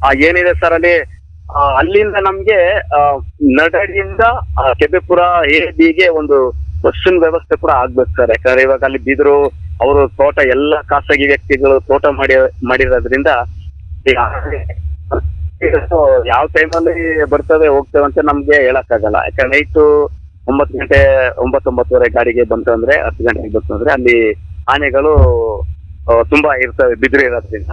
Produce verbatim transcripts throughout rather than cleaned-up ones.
ಆ, ಏನಿದೆ ಸರ್ ಅಲ್ಲಿ ಆ, ಅಲ್ಲಿಂದ ನಮ್ಗೆ ಆ, ನಡಡಿಯಿಂದ ಆ, ಕೆಬ್ಬೆಪುರ ಎ ಬಿಗೆ ಒಂದು ಬಸ್ಸಿನ ವ್ಯವಸ್ಥೆ ಕೂಡ ಆಗ್ಬೇಕು ಸರ್. ಯಾಕಂದ್ರೆ ಇವಾಗ ಅಲ್ಲಿ ಬಿದ್ರು ಅವರು ತೋಟ ಎಲ್ಲ ಖಾಸಗಿ ವ್ಯಕ್ತಿಗಳು ತೋಟ ಮಾಡಿ ಮಾಡಿರೋದ್ರಿಂದ ಈಗ ಯಾವ ಟೈಮಲ್ಲಿ ಬರ್ತವೆ ಹೋಗ್ತೇವೆ ಅಂತ ನಮ್ಗೆ ಹೇಳಕ್ಕಾಗಲ್ಲ. ಯಾಕಂದ್ರೆ ನೈಟು ಒಂಬತ್ತು ಗಂಟೆ ಒಂಬತ್ತೊಂಬತ್ತುವರೆ ಗಾಡಿಗೆ ಬಂತು ಅಂದ್ರೆ ಹತ್ತು ಗಂಟೆಗೆ ಬಂತು ಅಂದ್ರೆ ಅಲ್ಲಿ ಆನೆಗಳು ಆ, ತುಂಬಾ ಇರ್ತವೆ ಬಿದ್ರು ಇರೋದ್ರಿಂದ.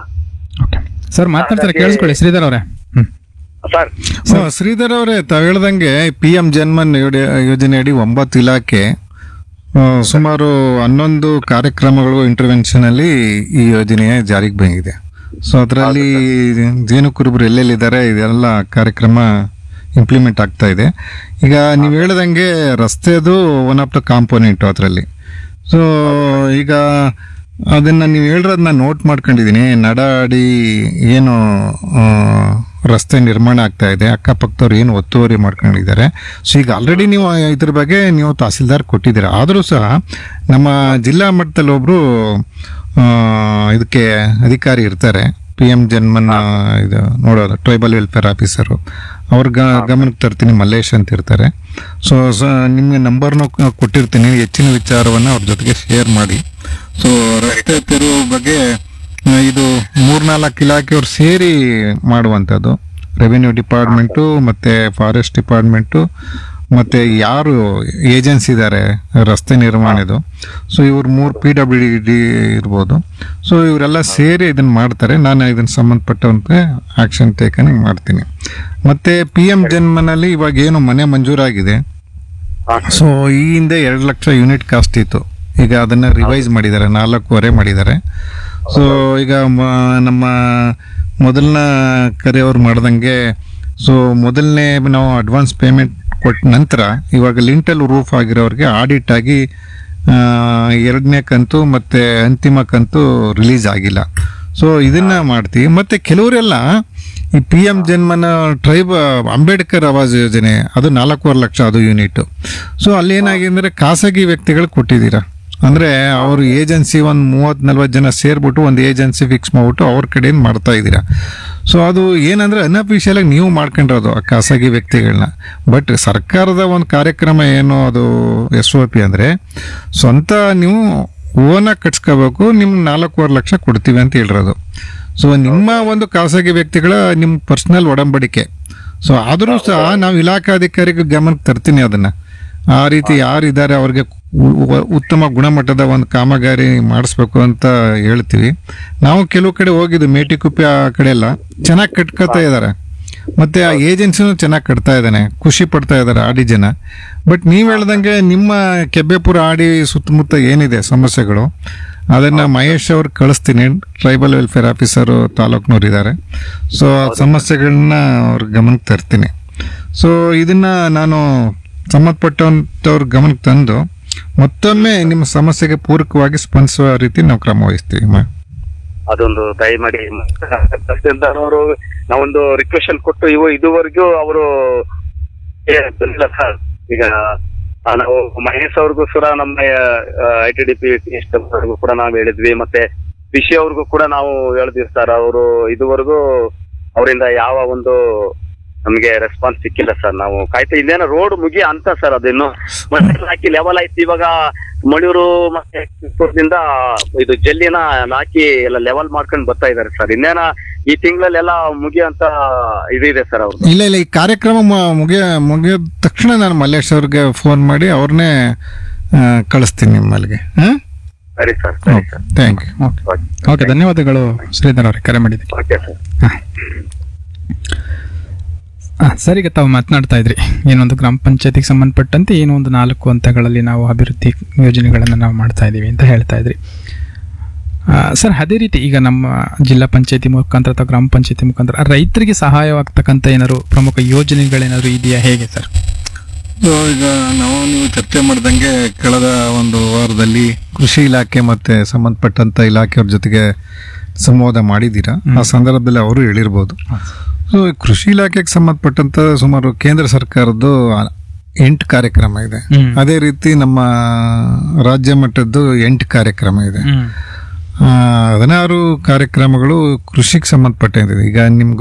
ಸರ್ ಮಾತನಾಡ್ತಾರೆ, ಕೇಳಿಸ್ಕೊಳ್ಳಿ ಶ್ರೀಧರ್ ಅವರೇ. ಸರ್ ಸೊ ಶ್ರೀಧರ್ ಅವರೇ, ತಾವು ಹೇಳ್ದಂಗೆ ಪಿ ಎಂ ಜನ್ಮನ್ ಯೋಜನೆ ಅಡಿ ಒಂಬತ್ತು ಇಲಾಖೆ ಆ, ಸುಮಾರು ಹನ್ನೊಂದು ಕಾರ್ಯಕ್ರಮಗಳು ಇಂಟರ್ವೆನ್ಷನ್ ಅಲ್ಲಿ ಈ ಯೋಜನೆ ಜಾರಿಗೆ ಬಂದಿದೆ. ಸೊ ಅದರಲ್ಲಿ ಜೇನು ಕುರುಬರು ಎಲ್ಲೆಲ್ಲಿದ್ದಾರೆ ಇದೆಲ್ಲ ಕಾರ್ಯಕ್ರಮ ಇಂಪ್ಲಿಮೆಂಟ್ ಆಗ್ತಾ ಇದೆ. ಈಗ ನೀವು ಹೇಳ್ದಂಗೆ ರಸ್ತೆದು ಒನ್ ಆಫ್ ದ ಕಾಂಪೋನೆಂಟು ಅದರಲ್ಲಿ. ಸೊ ಈಗ ಅದನ್ನ ನೀವು ಹೇಳಿರೋದನ್ನ ನೋಟ್ ಮಾಡ್ಕೊಂಡಿದ್ದೀನಿ. ನಡಾಡಿ ಏನು ಆ, ರಸ್ತೆ ನಿರ್ಮಾಣ ಆಗ್ತಾ ಇದೆ, ಅಕ್ಕಪಕ್ಕದವ್ರು ಏನು ಒತ್ತುವರಿ ಮಾಡ್ಕೊಂಡಿದ್ದಾರೆ. ಸೊ ಈಗ ಆಲ್ರೆಡಿ ನೀವು ಇದ್ರ ಬಗ್ಗೆ ನೀವು ತಹಸೀಲ್ದಾರ್ ಕೊಟ್ಟಿದ್ದೀರಾ. ಆದರೂ ಸಹ ನಮ್ಮ ಜಿಲ್ಲಾ ಮಟ್ಟದಲ್ಲಿ ಒಬ್ರು ಆ, ಇದಕ್ಕೆ ಅಧಿಕಾರಿ ಇರ್ತಾರೆ, ಪಿ ಎಂ ಜನ್ಮನ್ ಇದು ನೋಡೋದು ಟ್ರೈಬಲ್ ವೆಲ್ಫೇರ್ ಆಫೀಸರು. ಅವ್ರ ಗಮನಕ್ಕೆ ತರ್ತೀನಿ, ಮಲ್ಲೇಶ್ ಅಂತ ಇರ್ತಾರೆ. ಸೊ ನಿಮಗೆ ನಂಬರ್ನು ಕೊಟ್ಟಿರ್ತೀನಿ, ಹೆಚ್ಚಿನ ವಿಚಾರವನ್ನು ಅವ್ರ ಜೊತೆಗೆ ಶೇರ್ ಮಾಡಿ. ಸೊ ರಸ್ತೆ ತೆರವು ಬಗ್ಗೆ ಆ, ಇದು ಮೂರ್ನಾಲ್ಕು ಇಲಾಖೆಯವ್ರು ಸೇರಿ ಮಾಡುವಂಥದ್ದು. ರೆವಿನ್ಯೂ ಡಿಪಾರ್ಟ್ಮೆಂಟು ಮತ್ತೆ ಫಾರೆಸ್ಟ್ ಡಿಪಾರ್ಟ್ಮೆಂಟು ಮತ್ತೆ ಯಾರು ಏಜೆನ್ಸಿ ಇದ್ದಾರೆ ರಸ್ತೆ ನಿರ್ಮಾಣದ್ದು, ಸೊ ಇವ್ರು ಮೂರು ಪಿ ಡಬ್ಲ್ಯೂ ಡಿ ಇರ್ಬೋದು. ಸೊ ಇವರೆಲ್ಲ ಸೇರಿ ಇದನ್ನ ಮಾಡ್ತಾರೆ. ನಾನು ಇದನ್ನ ಸಂಬಂಧಪಟ್ಟಂತೆ ಆಕ್ಷನ್ ಟೇಕನ್ ಮಾಡ್ತೀನಿ. ಮತ್ತೆ ಪಿ ಎಂ ಜನ್ಮನಲ್ಲಿ ಇವಾಗ ಏನು ಮನೆ ಮಂಜೂರಾಗಿದೆ, ಸೊ ಈ ಹಿಂದೆ ಎರಡು ಲಕ್ಷ ಯೂನಿಟ್ ಕಾಸ್ಟ್ ಇತ್ತು. ಈಗ ಅದನ್ನ ರಿವೈಸ್ ಮಾಡಿದ್ದಾರೆ, ನಾಲ್ಕೂವರೆ ಮಾಡಿದ್ದಾರೆ. ಸೊ ಈಗ ಮ- ನಮ್ಮ ಮೊದಲನ ಕರೆಯವ್ರು ಮಾಡ್ದಂಗೆ, ಸೊ ಮೊದಲನೇ ನಾವು ಅಡ್ವಾನ್ಸ್ ಪೇಮೆಂಟ್ ಕೊಟ್ಟ ನಂತರ ಇವಾಗ ಲಿಂಟಲ್ ರೂಫ್ ಆಗಿರೋರಿಗೆ ಆಡಿಟ್ ಆಗಿ ಆ, ಎರಡನೇ ಕಂತು ಮತ್ತೆ ಅಂತಿಮ ಕಂತು ರಿಲೀಸ್ ಆಗಿಲ್ಲ. ಸೊ ಇದನ್ನ ಮಾಡ್ತೀವಿ. ಮತ್ತೆ ಕೆಲವರೆಲ್ಲ ಈ P M ಜನ್ಮನ tribe Ambedkar Awas ಯೋಜನೆ ಅದು ನಾಲ್ಕೂವರೆ ಲಕ್ಷ ಅದು ಯೂನಿಟ್. ಸೊ ಅಲ್ಲಿ ಏನಾಗಿದೆ ಅಂದ್ರೆ ಖಾಸಗಿ ವ್ಯಕ್ತಿಗಳು ಕೊಟ್ಟಿದ್ದೀರಾ, ಅಂದ್ರೆ ಅವ್ರ ಏಜೆನ್ಸಿ ಒಂದು ಮೂವತ್ ನಲ್ವತ್ತು ಜನ ಸೇರ್ಬಿಟ್ಟು ಒಂದು ಏಜೆನ್ಸಿ ಫಿಕ್ಸ್ ಮಾಡ್ಬಿಟ್ಟು ಅವ್ರ ಕಡೆಯಿಂದ ಮಾಡ್ತಾ ಇದ್ದೀರಾ. ಸೊ ಅದು ಏನಂದ್ರೆ ಅನ್ಅಫಿಷಿಯಲ್ ಆಗಿ ನೀವು ಮಾಡ್ಕೊಂಡಿರೋದು ಆ ಖಾಸಗಿ ವ್ಯಕ್ತಿಗಳನ್ನ. ಬಟ್ ಸರ್ಕಾರದ ಒಂದು ಕಾರ್ಯಕ್ರಮ ಏನು ಅದು ಎಸ್ ಒ ಪಿ ಅಂದ್ರೆ ಸ್ವಂತ ನೀವು ಓನಾಗಿ ಕಟ್ಸ್ಕೋಬೇಕು, ನಿಮ್ಗೆ ನಾಲ್ಕೂವರೆ ಲಕ್ಷ ಕೊಡ್ತೀವಿ ಅಂತ ಹೇಳಿರೋದು. ಸೊ ನಿಮ್ಮ ಒಂದು ಖಾಸಗಿ ವ್ಯಕ್ತಿಗಳ ನಿಮ್ಮ ಪರ್ಸನಲ್ ಒಡಂಬಡಿಕೆ. ಸೊ ಆದರೂ ಸಹ ನಾವು ಇಲಾಖಾಧಿಕಾರಿಗೆ ಗಮನಕ್ಕೆ ತರ್ತೀನಿ ಅದನ್ನ. ಆ ರೀತಿ ಯಾರಿದ್ದಾರೆ ಅವ್ರಿಗೆ ಉ- ಉತ್ತಮ ಗುಣಮಟ್ಟದ ಒಂದು ಕಾಮಗಾರಿ ಮಾಡಿಸ್ಬೇಕು ಅಂತ ಹೇಳ್ತೀವಿ. ನಾವು ಕೆಲವು ಕಡೆ ಹೋಗಿದ್ದು, ಮೇಟಿಕುಪ್ಪೆ ಆ ಕಡೆ ಎಲ್ಲ ಚೆನ್ನಾಗಿ ಕಟ್ಕೋತಾ ಇದ್ದಾರೆ. ಮತ್ತೆ ಆ ಏಜೆನ್ಸಿನೂ ಚೆನ್ನಾಗಿ ಕಟ್ತಾ ಇದ್ದಾನೆ, ಖುಷಿ ಪಡ್ತಾ ಇದ್ದಾರೆ ಆಡಿ ಜನ. ಬಟ್ ನೀವ್ ಹೇಳ್ದಂಗೆ ನಿಮ್ಮ ಕೆಬ್ಬೆಪುರ ಆಡಿ ಸುತ್ತಮುತ್ತ ಏನಿದೆ ಸಮಸ್ಯೆಗಳು, ಅದನ್ನ ಮಹೇಶ್ ಅವ್ರಿಗೆ ಕಳಿಸ್ತೀನಿ. ಟ್ರೈಬಲ್ ವೆಲ್ಫೇರ್ ಆಫೀಸರು ತಾಲೂಕ್ನವ್ರು ಇದ್ದಾರೆ. ಸೊ ಆ ಸಮಸ್ಯೆಗಳನ್ನ ಅವ್ರ ಗಮನಕ್ಕೆ ತರ್ತೀನಿ. ಸೊ ಇದನ್ನ ನಾನು ಸಂಬಂಧಪಟ್ಟಂತವ್ರ ಗಮನಕ್ಕೆ ತಂದು ಮತ್ತೊಮ್ಮೆ ನಿಮ್ಮ ಸಮಸ್ಯೆಗೆ ಪೂರಕವಾಗಿ ಸ್ಪಂದಿಸುವ ರೀತಿ ನಾವು ಕ್ರಮ ವಹಿಸ್ತೀವಿ. ಮ- ಅದೊಂದು ದಯಮಾಡಿ ತಹಸೀಲ್ದಾರ್ ನಾವೊಂದು ರಿಕ್ವೆಷನ್ ಕೊಟ್ಟು ಇವು ಇದುವರೆಗೂ ಅವರು ಬಂದಿಲ್ಲ ಸರ್. ಈಗ ಆ, ನಾವು ಮಹೇಶ್ ಅವ್ರಿಗೂ ಸುರ ನಮ್ಮ ಐ ಟಿ ಡಿ ಪಿ ಅವ್ರಿಗೂ ಕೂಡ ನಾವು ಹೇಳಿದ್ವಿ, ಮತ್ತೆ ವಿಷಯ ಅವ್ರಿಗೂ ಕೂಡ ನಾವು ಹೇಳಿದ್ವಿ ಸರ್. ಅವರು ಇದುವರೆಗೂ ಅವರಿಂದ ಯಾವ ಒಂದು ನಮ್ಗೆ ರೆಸ್ಪಾನ್ಸ್ ಸಿಕ್ಕಿಲ್ಲ ಸರ್. ನಾವು ಕಾಯ್ತಾ ಇಲ್ಲೇನೋ ರೋಡ್ ಮುಗಿ ಅಂತ ಸರ್, ಅದಿನ್ನು ಮಣ್ಣು ಹಾಕಿ ಲೆವೆಲ್ ಆಯ್ತು. ಇವಾಗ ಮಣಿಯೂರು ಮತ್ತೆ ಕಿತ್ತೂರ್ದಿಂದ ಇದು ಜಲ್ಲಿನ ಹಾಕಿ ಎಲ್ಲ ಲೆವೆಲ್ ಮಾಡ್ಕೊಂಡು ಬರ್ತಾ ಇದಾರೆ ಸರ್. ಇನ್ನೇನ ಈ ತಿಂಗಳಲ್ಲೆಲ್ಲ ಮುಗಿಯೋ ಅಂತ ಇದಿದೆ ಸರ್ ಅವ್ರು. ಇಲ್ಲ ಇಲ್ಲ ಈ ಕಾರ್ಯಕ್ರಮ ಮ- ಮುಗಿಯ ಮುಗಿದ ತಕ್ಷಣ ನಾನು ಮಲ್ಲೇಶ್ ಅವ್ರಿಗೆ ಫೋನ್ ಮಾಡಿ ಅವ್ರನ್ನೇ ಆ, ಕಳಿಸ್ತೀನಿ ನಿಮ್ಮಲ್ಲಿಗೆ. ಸರಿ ಸರ್, ಸರಿ ಸರ್, ಥ್ಯಾಂಕ್ ಯು. ಓಕೆ, ಧನ್ಯವಾದಗಳು ಶ್ರೀಧರ್ ಅವರೇ, ಕರೆ ಮಾಡಿದ್ದೀವಿ. Okay sir. ಹಾಂ ಸರ್, ಈಗ ತಾವು ಮಾತನಾಡ್ತಾ ಇದ್ರಿ ಏನೊಂದು ಗ್ರಾಮ ಪಂಚಾಯತಿಗೆ ಸಂಬಂಧಪಟ್ಟಂತೆ ಏನೋ ಒಂದು ನಾಲ್ಕು ಹಂತಗಳಲ್ಲಿ ನಾವು ಅಭಿವೃದ್ಧಿ ಯೋಜನೆಗಳನ್ನು ನಾವು ಮಾಡ್ತಾ ಇದ್ದೀವಿ ಅಂತ ಹೇಳ್ತಾ ಇದ್ರಿ. ಆ, ಸರ್ ಅದೇ ರೀತಿ ಈಗ ನಮ್ಮ ಜಿಲ್ಲಾ ಪಂಚಾಯತಿ ಮುಖಾಂತರ ಅಥವಾ ಗ್ರಾಮ ಪಂಚಾಯತಿ ಮುಖಾಂತರ ರೈತರಿಗೆ ಸಹಾಯವಾಗ್ತಕ್ಕಂಥ ಏನಾದ್ರು ಪ್ರಮುಖ ಯೋಜನೆಗಳೇನಾದ್ರು ಇದೆಯಾ, ಹೇಗೆ ಸರ್? ಸೊ ಈಗ ನಾವು ನೀವು ಚರ್ಚೆ ಮಾಡ್ದಂಗೆ ಕಳೆದ ಒಂದು ವಾರದಲ್ಲಿ ಕೃಷಿ ಇಲಾಖೆ ಮತ್ತೆ ಸಂಬಂಧಪಟ್ಟಂತ ಇಲಾಖೆಯವ್ರ ಜೊತೆಗೆ ಸಂವಾದ ಮಾಡಿದ್ದೀರಾ. ಆ ಸಂದರ್ಭದಲ್ಲಿ ಅವರು ಹೇಳಿರ್ಬೋದು. ಸೊ ಕೃಷಿ ಇಲಾಖೆಗೆ ಸಂಬಂಧಪಟ್ಟಂತ ಸುಮಾರು ಕೇಂದ್ರ ಸರ್ಕಾರದ್ದು ಎಂಟು ಕಾರ್ಯಕ್ರಮ ಇದೆ. ಅದೇ ರೀತಿ ನಮ್ಮ ರಾಜ್ಯ ಮಟ್ಟದ್ದು ಎಂಟು ಕಾರ್ಯಕ್ರಮ ಇದೆ. ಹದಿನಾರು ಕಾರ್ಯಕ್ರಮಗಳು ಕೃಷಿಗೆ ಸಂಬಂಧಪಟ್ಟಿದೆ. ಈಗ ನಿಮ್ಗೆ